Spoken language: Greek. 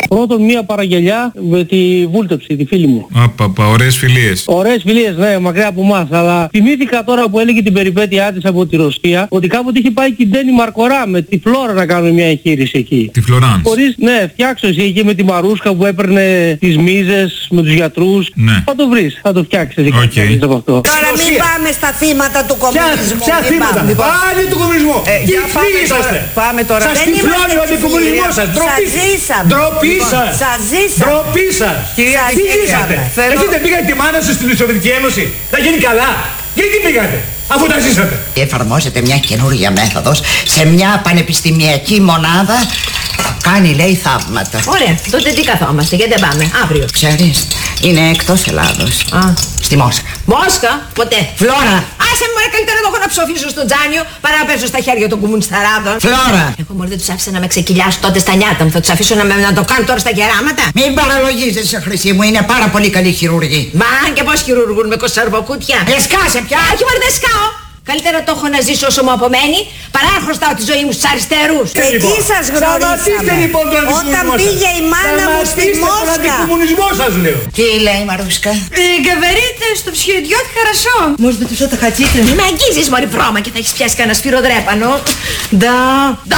Πρώτον, μία παραγγελιά με τη βούλτεψη, τη φίλη μου. Ωραίες φιλίες. Ωραίες φιλίες, ναι, μακριά από εμάς. Αλλά θυμήθηκα τώρα που έλεγε την περιπέτειά της από τη Ρωσία ότι κάποτε είχε πάει και την Ντένι Μαρκορά με τη Φλόρα να κάνουν μια εγχείρηση εκεί. Τη Φλωράνς. Χωρίς, ναι, φτιάξω εκεί με τη Μαρούσκα που έπαιρνε τις μίζες με τους γιατρούς. Ναι. Θα το βρεις, θα το φτιάξεις εκεί. Okay. Από αυτό. Τώρα μην πάμε στα θύματα του κομμουνισμού. Ποια θύματα? Πάλι του κομμουνισμού. Τι είσαστε? Πάμε τώρα. Σας τυφλώνει ο αντικομμουνισμός σας. Ντροπή σας. Σας ζήσαμε. Ντροπή σας. Τι ζήσατε? Έχετε πήγατε τη μάνα σας στην Σοβιετική Ένωση? Θα γίνει καλά. Γιατί πήγατε? Αφού τα ζήσατε. Εφαρμόζεται μια καινούργια μέθοδος σε μια πανεπιστημιακή μονάδα. Κάνει, λέει, θαύματα. Ωραία, τότε τι καθόμαστε, γιατί δεν πάμε, αύριο. Ξέρεις, είναι εκτός Ελλάδος. Α. Στη Μόσχα. Μόσχα, ποτέ. Φλόρα. Άσε μου, μωρέ, καλύτερα να έχω να ψοφήσω στο τζάνιο παρά να πέσω στα χέρια των κομμουνισταράδων. Φλόρα. Εγώ μωρέ δεν τους άφησα να με ξεκυλιάσουν τότε στα νιάτα μου, θα τους αφήσω να το κάνουν τώρα στα γεράματα. Μην παραλογίζεσαι, Χρυσή μου, είναι πάρα πολύ καλή χειρουργή. Μα και πώς χειρουργούν με κοσαρβοκούτια. Σκάσε πια. Όχι μωρέ δεν σκάω. Καλύτερα το έχω να ζήσω όσο μου απομένει παρά να χρωστάω τη ζωή μου στους αριστερούς. Εκεί σας Σταματήστε γνωρίσαμε. λοιπόν τον Όταν αντικομμουνισμό σας. πήγε η μάνα μου στη Σταματήστε τον Μόσχα. αντικομμουνισμό σας, λέω. Τι λέει, Μαρούσκα? Говорит, что все идет хорошо. Может быть, вы что-то хотите? Μην με αγγίζεις μωρή βρώμα και θα έχεις πιάσει κανένα σφυροδρέπανο. Да.